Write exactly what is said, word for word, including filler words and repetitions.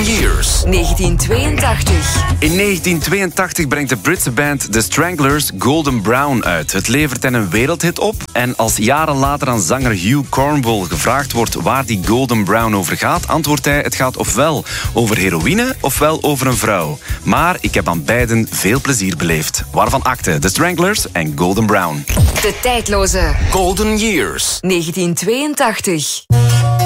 Years. negentien tweeëntachtig. In negentien tweeëntachtig brengt de Britse band The Stranglers Golden Brown uit. Het levert hen een wereldhit op. En als jaren later aan zanger Hugh Cornwall gevraagd wordt waar die Golden Brown over gaat, antwoordt hij: het gaat ofwel over heroïne ofwel over een vrouw. Maar ik heb aan beiden veel plezier beleefd. Waarvan akte The Stranglers en Golden Brown. De tijdloze Golden Years. negentien tweeëntachtig.